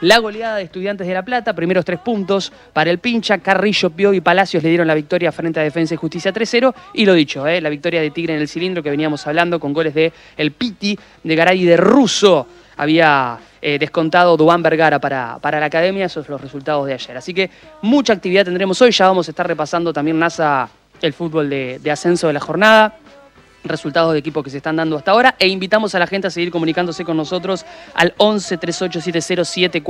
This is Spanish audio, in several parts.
la goleada de Estudiantes de La Plata, primeros 3 puntos para el Pincha, Carrillo, Pio y Palacios le dieron la victoria frente a Defensa y Justicia 3-0, y lo dicho, la victoria de Tigre en el cilindro que veníamos hablando con goles de El Piti, de Garay y de Russo. Había descontado Duván Vergara para la academia, esos son los resultados de ayer. Así que mucha actividad tendremos hoy, ya vamos a estar repasando también, NASA, el fútbol de ascenso de la jornada, resultados de equipos que se están dando hasta ahora, e invitamos a la gente a seguir comunicándose con nosotros al 11 3870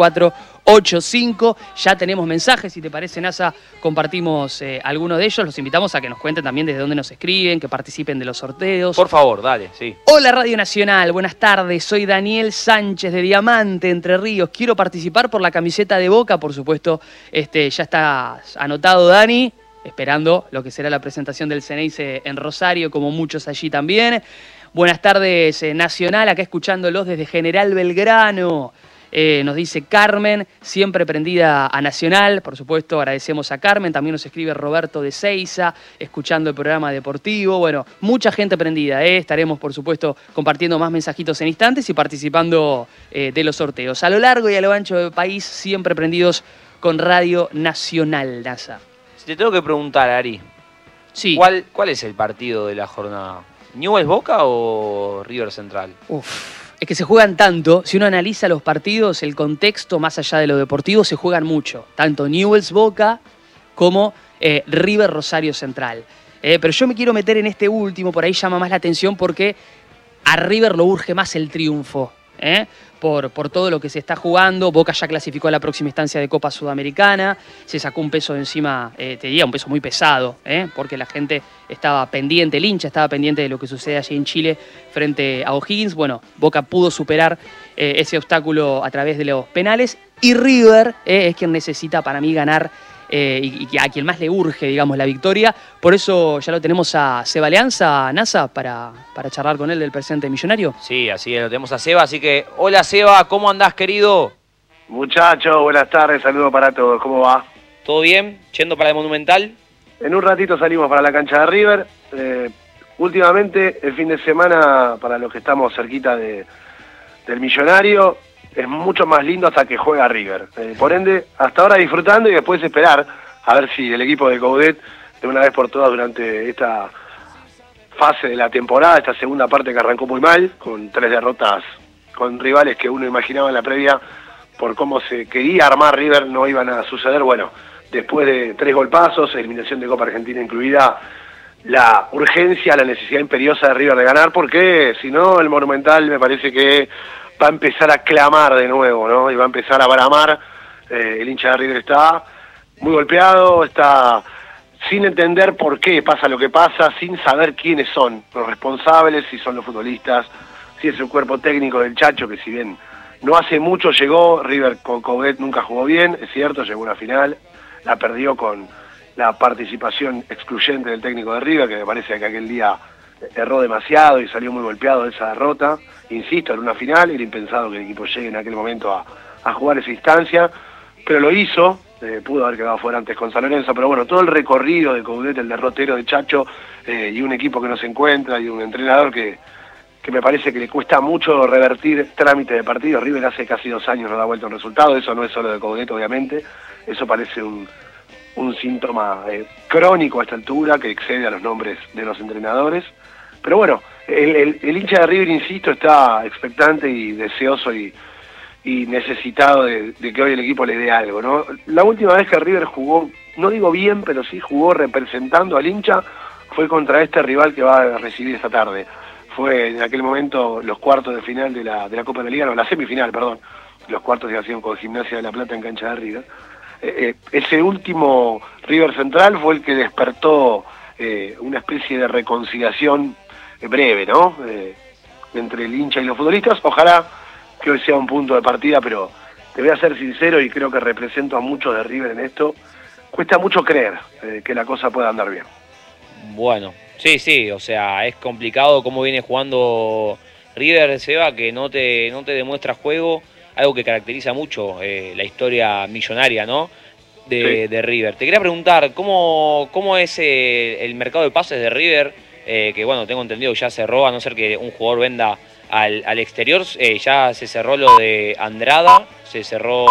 7485. Ya tenemos mensajes, si te parece, NASA, compartimos algunos de ellos. Los invitamos a que nos cuenten también desde dónde nos escriben, que participen de los sorteos. Por favor, dale, sí. Hola Radio Nacional, buenas tardes, soy Daniel Sánchez de Diamante, Entre Ríos. Quiero participar por la camiseta de Boca, por supuesto, ya está anotado, Dani. Esperando lo que será la presentación del Ceneice en Rosario, como muchos allí también. Buenas tardes, Nacional, acá escuchándolos desde General Belgrano. Nos dice Carmen, siempre prendida a Nacional. Por supuesto, agradecemos a Carmen. También nos escribe Roberto de Seiza, escuchando el programa deportivo. Bueno, mucha gente prendida, Estaremos, por supuesto, compartiendo más mensajitos en instantes y participando de los sorteos. A lo largo y a lo ancho del país, siempre prendidos con Radio Nacional, NASA. Te tengo que preguntar, Ari. Sí. ¿Cuál es el partido de la jornada? ¿Newell's Boca o River Central? Es que se juegan tanto. Si uno analiza los partidos, el contexto, más allá de lo deportivo, se juegan mucho. Tanto Newell's Boca como River Rosario Central. Pero yo me quiero meter en este último, por ahí llama más la atención porque a River lo urge más el triunfo. Por todo lo que se está jugando. Boca ya clasificó a la próxima instancia de Copa Sudamericana, se sacó un peso de encima, te diría un peso muy pesado, porque la gente estaba pendiente, el hincha estaba pendiente de lo que sucede allí en Chile frente a O'Higgins. Bueno, Boca pudo superar ese obstáculo a través de los penales, y River es quien necesita para mí ganar, y a quien más le urge, digamos, la victoria. Por eso ya lo tenemos a Seba Leanza, NASA, para charlar con él del presente millonario. Sí, así es, lo tenemos a Seba, así que hola Seba, ¿cómo andás, querido? Muchachos, buenas tardes, saludos para todos, ¿cómo va? ¿Todo bien? ¿Yendo para el Monumental? En un ratito salimos para la cancha de River. Últimamente, el fin de semana, para los que estamos cerquita del millonario, es mucho más lindo hasta que juega River. Por ende, hasta ahora disfrutando y después esperar a ver si el equipo de Coudet, de una vez por todas durante esta fase de la temporada, esta segunda parte que arrancó muy mal, con 3 derrotas con rivales que uno imaginaba en la previa, por cómo se quería armar River, no iban a suceder. Bueno, después de 3 golpazos, eliminación de Copa Argentina incluida, la urgencia, la necesidad imperiosa de River de ganar, porque si no, el Monumental me parece que va a empezar a clamar de nuevo, ¿no? Y va a empezar a bramar. El hincha de River está muy golpeado, está sin entender por qué pasa lo que pasa, sin saber quiénes son los responsables, si son los futbolistas, si es el cuerpo técnico del Chacho, que si bien no hace mucho llegó, River con Coudet nunca jugó bien, es cierto, llegó a una final, la perdió con la participación excluyente del técnico de River, que me parece que aquel día erró demasiado y salió muy golpeado de esa derrota. Insisto, en una final, era impensado que el equipo llegue en aquel momento a jugar esa instancia, pero lo hizo, pudo haber quedado fuera antes con San Lorenzo, pero bueno, todo el recorrido de Coudet, el derrotero de Chacho, y un equipo que no se encuentra, y un entrenador que me parece que le cuesta mucho revertir trámite de partidos. River hace casi 2 años no da vuelta un resultado, eso no es solo de Coudet, obviamente, eso parece un síntoma crónico a esta altura, que excede a los nombres de los entrenadores. Pero bueno, el hincha de River, insisto, está expectante y deseoso y necesitado de que hoy el equipo le dé algo, ¿no? La última vez que River jugó, no digo bien, pero sí jugó representando al hincha, fue contra este rival que va a recibir esta tarde. Fue en aquel momento los cuartos de final de la Copa de la Liga, no, la semifinal, perdón. Los cuartos de acción con Gimnasia de La Plata en cancha de River. Ese último River Central fue el que despertó una especie de reconciliación breve, ¿no? Entre el hincha y los futbolistas. Ojalá que hoy sea un punto de partida, pero te voy a ser sincero y creo que represento a muchos de River en esto. Cuesta mucho creer que la cosa pueda andar bien. Bueno, sí, o sea, es complicado cómo viene jugando River, Seba, que no te demuestra juego, algo que caracteriza mucho la historia millonaria, ¿no? De River. Te quería preguntar, ¿cómo es el mercado de pases de River? Que bueno, tengo entendido que ya cerró, a no ser que un jugador venda al exterior, ya se cerró lo de Andrada, se cerró